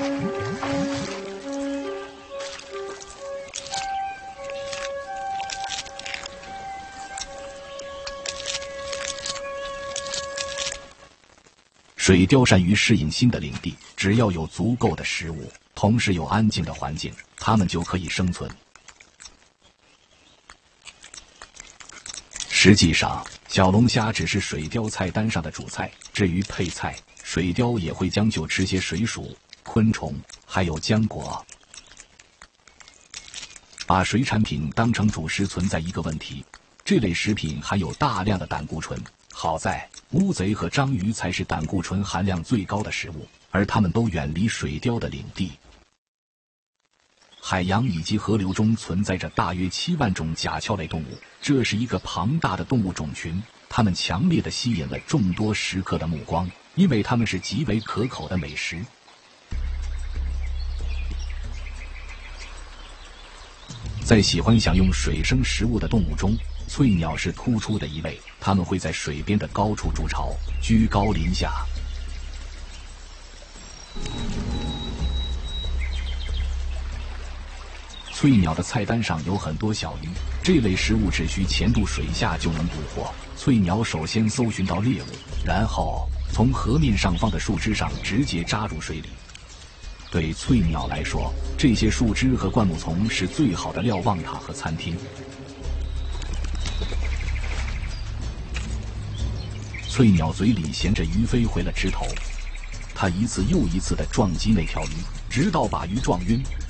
水貂善于适应新的领地，只要有足够的食物，同时有安静的环境，它们就可以生存。实际上，小龙虾只是水貂菜单上的主菜，至于配菜，水貂也会将就吃些水鼠、昆虫，还有浆果。把水产品当成主食存在一个问题，这类食品含有大量的胆固醇。好在乌贼和章鱼才是胆固醇含量最高的食物，而它们都远离水貂的领地。海洋以及河流中存在着大约7万种甲壳类动物，这是一个庞大的动物种群，它们强烈地吸引了众多食客的目光，因为它们是极为可口的美食。在喜欢享用水生食物的动物中，翠鸟是突出的一类，它们会在水边的高处筑巢，居高临下。翠鸟的菜单上有很多小鱼，这类食物只需潜入水下就能捕获。翠鸟首先搜寻到猎物，然后从河面上方的树枝上直接扎入水里。对翠鸟来说，这些树枝和灌木丛是最好的瞭望塔和餐厅。翠鸟嘴里衔着鱼飞回了枝头，它一次又一次地撞击那条鱼，直到把鱼撞晕，